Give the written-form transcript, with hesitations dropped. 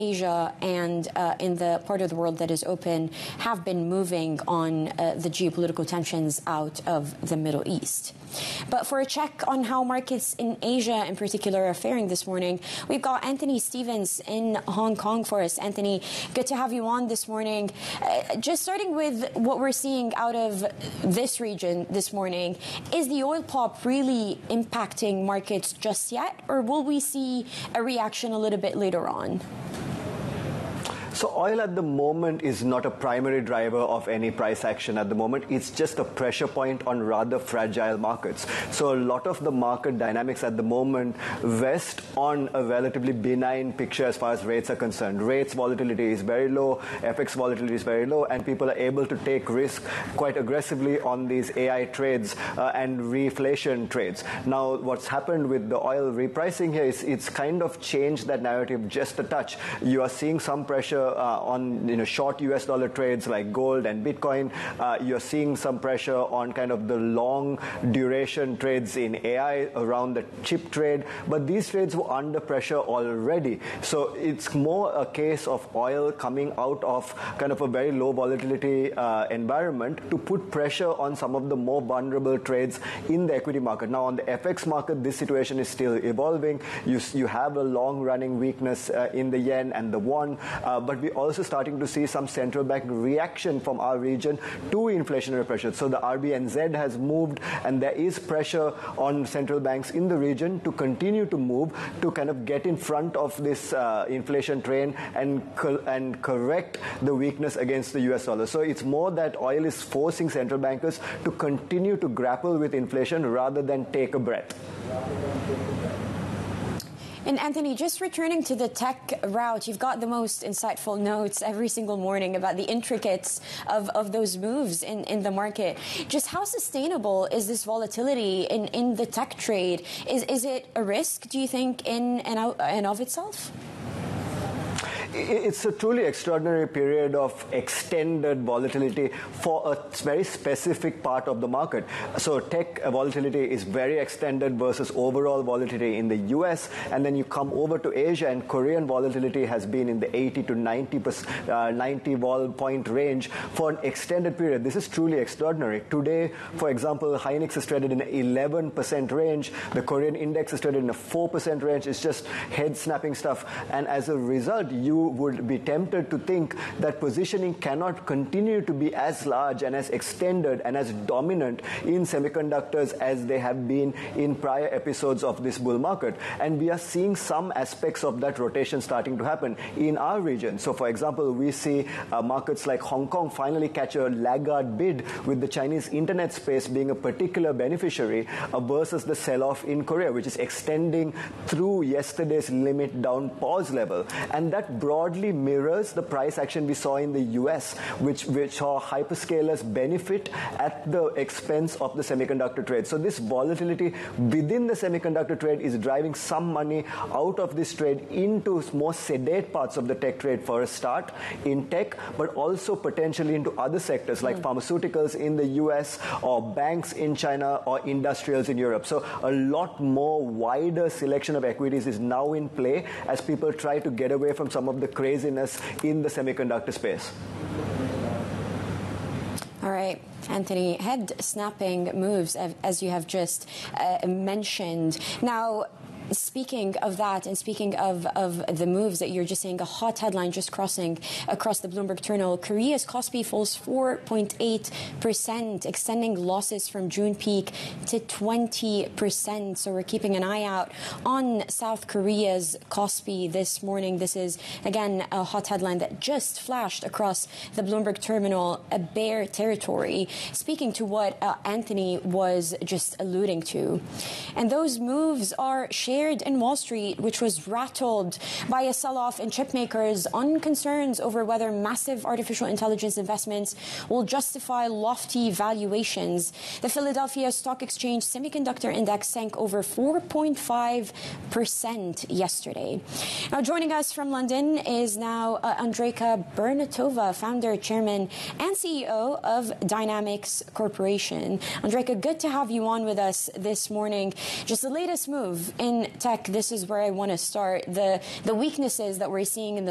Asia and in the part of the world that is open have been moving on the geopolitical tensions out of the Middle East. But for a check on how markets in Asia in particular are faring this morning, we've got Anthony Stevens in Hong Kong for us. Anthony, good to have you on this morning. Just starting with what we're seeing out of this region this morning, is the oil pop really impacting markets just yet, or will we see a reaction a little bit later on? So oil at the moment is not a primary driver of any price action at the moment. It's just a pressure point on rather fragile markets. So a lot of the market dynamics at the moment rest on a relatively benign picture as far as rates are concerned. Rates volatility is very low, FX volatility is very low, and people are able to take risk quite aggressively on these AI trades and reflation trades. Now, what's happened with the oil repricing here is it's kind of changed that narrative just a touch. You are seeing some pressure on short US dollar trades like gold and Bitcoin. You're seeing some pressure on kind of the long duration trades in AI around the chip trade, but these trades were under pressure already. So it's more a case of oil coming out of kind of a very low volatility environment to put pressure on some of the more vulnerable trades in the equity market. Now on the FX market, this situation is still evolving. You have a long running weakness in the yen and the won, but we're also starting to see some central bank reaction from our region to inflationary pressure. So the RBNZ has moved, and there is pressure on central banks in the region to continue to move to kind of get in front of this inflation train and correct the weakness against the US dollar. So it's more that oil is forcing central bankers to continue to grapple with inflation rather than take a breath. And Anthony, just returning to the tech route, you've got the most insightful notes every single morning about the intricacies of those moves in the market. Just how sustainable is this volatility in the tech trade? Is it a risk, do you think, in and of itself? It's a truly extraordinary period of extended volatility for a very specific part of the market. So tech volatility is very extended versus overall volatility in the US, and then you come over to Asia, and Korean volatility has been in the 80 to 90 vol point range for an extended period. This is truly extraordinary. Today, for example, Hynix is traded in an 11% range. The Korean index is traded in a 4% range. It's just head-snapping stuff. And as a result, you would be tempted to think that positioning cannot continue to be as large and as extended and as dominant in semiconductors as they have been in prior episodes of this bull market. And we are seeing some aspects of that rotation starting to happen in our region. So for example, we see markets like Hong Kong finally catch a laggard bid, with the Chinese internet space being a particular beneficiary versus the sell-off in Korea, which is extending through yesterday's limit down pause level. And that broadly mirrors the price action we saw in the US, which saw hyperscalers benefit at the expense of the semiconductor trade. So this volatility within the semiconductor trade is driving some money out of this trade into more sedate parts of the tech trade for a start in tech, but also potentially into other sectors like pharmaceuticals in the US, or banks in China, or industrials in Europe. So a lot more wider selection of equities is now in play as people try to get away from some of the craziness in the semiconductor space. All right, Anthony, head-snapping moves, as you have just mentioned. Now, speaking of that, and speaking of the moves that you're just saying, a hot headline just crossing across the Bloomberg terminal, Korea's Kospi falls 4.8%, extending losses from June peak to 20%. So we're keeping an eye out on South Korea's Kospi this morning. This is, again, a hot headline that just flashed across the Bloomberg terminal, a bear territory, speaking to what Anthony was just alluding to. And those moves are shared in Wall Street, which was rattled by a sell-off in chip makers on concerns over whether massive artificial intelligence investments will justify lofty valuations. The Philadelphia Stock Exchange Semiconductor Index sank over 4.5% yesterday. Now, joining us from London is now Andrejka Bernatova, founder, chairman, and CEO of Dynamics Corporation. Andrejka, good to have you on with us this morning. Just the latest move in tech, this is where I want to start. The weaknesses that we're seeing in the